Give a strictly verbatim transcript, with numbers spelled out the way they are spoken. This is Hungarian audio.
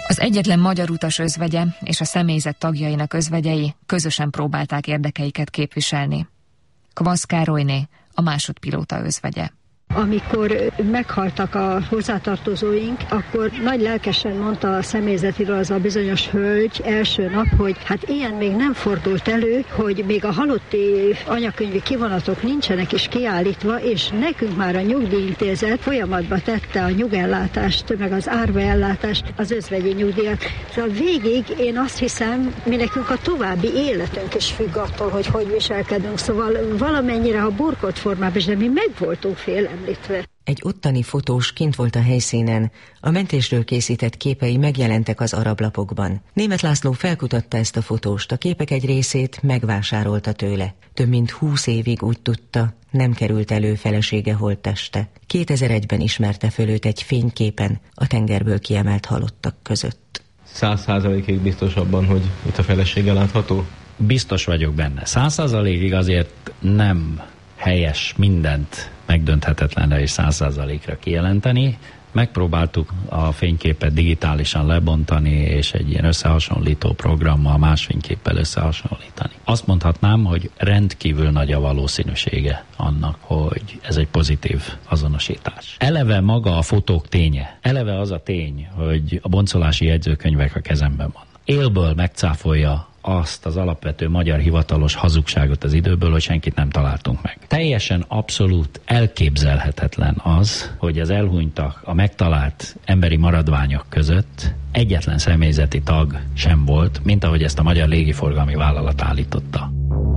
Az egyetlen magyar utas özvegye és a személyzet tagjainak özvegyei közösen próbálták érdekeiket képviselni. Kvasz Károlyné, a másodpilóta özvegye. Amikor meghaltak a hozzátartozóink, akkor nagy lelkesen mondta a személyzetiről az a bizonyos hölgy első nap, hogy hát ilyen még nem fordult elő, hogy még a halotti anyakönyvi kivonatok nincsenek is kiállítva, és nekünk már a nyugdíjintézet folyamatba tette a nyugellátást, meg az árvaellátást, az özvegyi nyugdíjat. Szóval végig én azt hiszem, mi nekünk a további életünk is függ attól, hogy hogy viselkedünk. Szóval valamennyire, ha burkolt formában is, de mi meg voltunk fél. Egy ottani fotós kint volt a helyszínen, a mentésről készített képei megjelentek az arab lapokban. Németh László felkutatta ezt a fotóst, a képek egy részét megvásárolta tőle. Több mint húsz évig úgy tudta, nem került elő felesége holtteste. kétezer-egyben ismerte föl őt egy fényképen a tengerből kiemelt halottak között. Száz százalékig biztos abban, hogy itt a felesége látható? Biztos vagyok benne. Száz százalékig azért nem helyes mindent megdönthetetlenre és száz százalékra kijelenteni. Megpróbáltuk a fényképet digitálisan lebontani, és egy ilyen összehasonlító programmal más fényképpel összehasonlítani. Azt mondhatnám, hogy rendkívül nagy a valószínűsége annak, hogy ez egy pozitív azonosítás. Eleve maga a fotók ténye, eleve az a tény, hogy a boncolási jegyzőkönyvek a kezemben van. Élből megcáfolja azt az alapvető magyar hivatalos hazugságot az időből, hogy senkit nem találtunk meg. Teljesen abszolút elképzelhetetlen az, hogy az elhunytak, a megtalált emberi maradványok között egyetlen személyzeti tag sem volt, mint ahogy ezt a Magyar Légiforgalmi Vállalat állította.